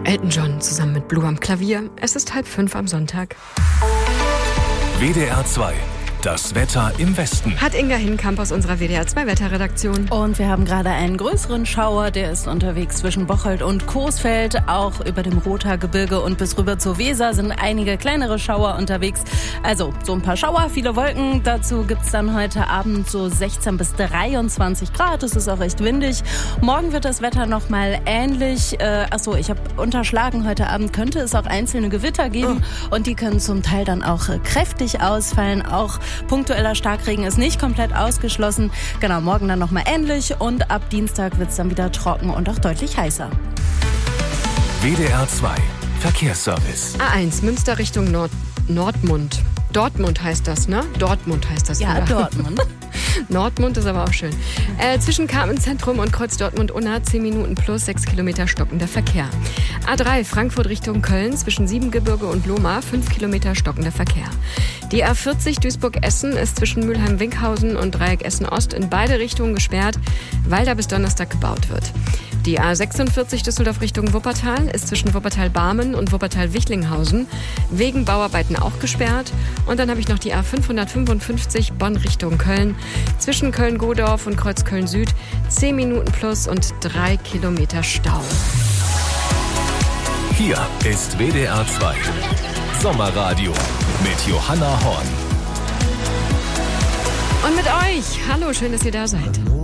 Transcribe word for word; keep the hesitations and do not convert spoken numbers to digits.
Elton John zusammen mit Blue am Klavier. Es ist halb fünf am Sonntag. W D R zwei. Das Wetter im Westen. Hat Inga Hinkamp aus unserer W D R zwei Wetterredaktion. Und wir haben gerade einen größeren Schauer, der ist unterwegs zwischen Bocholt und Coesfeld. Auch über dem Rothaargebirge und bis rüber zur Weser sind einige kleinere Schauer unterwegs. Also so ein paar Schauer, viele Wolken. Dazu gibt's dann heute Abend so sechzehn bis dreiundzwanzig Grad. Es ist auch recht windig. Morgen wird das Wetter nochmal ähnlich. Äh, achso, ich habe unterschlagen, heute Abend könnte es auch einzelne Gewitter geben. Oh. Und die können zum Teil dann auch äh, kräftig ausfallen. Auch punktueller Starkregen ist nicht komplett ausgeschlossen. Genau, morgen dann nochmal ähnlich und ab Dienstag wird es dann wieder trocken und auch deutlich heißer. W D R zwei Verkehrsservice. A eins, Münster Richtung Nord- Nordmund. Dortmund heißt das, ne? Dortmund heißt das. Ja, wieder. Dortmund. Nordmund ist aber auch schön. Äh, zwischen Carmen-Zentrum und Kreuz Dortmund-Unna zehn Minuten plus sechs Kilometer stockender Verkehr. A drei, Frankfurt Richtung Köln, zwischen Siebengebirge und Lohmar fünf Kilometer stockender Verkehr. Die A vierzig Duisburg-Essen ist zwischen Mülheim-Winkhausen und Dreieck Essen-Ost in beide Richtungen gesperrt, weil da bis Donnerstag gebaut wird. Die A sechsundvierzig Düsseldorf Richtung Wuppertal ist zwischen Wuppertal-Barmen und Wuppertal-Wichlinghausen wegen Bauarbeiten auch gesperrt. Und dann habe ich noch die A fünfhundertfünfundfünfzig Bonn Richtung Köln, zwischen Köln-Godorf und Kreuz Köln-Süd zehn Minuten plus und drei Kilometer Stau. Hier ist W D R zwei Sommerradio mit Johanna Horn. Und mit euch. Hallo, schön, dass ihr da seid.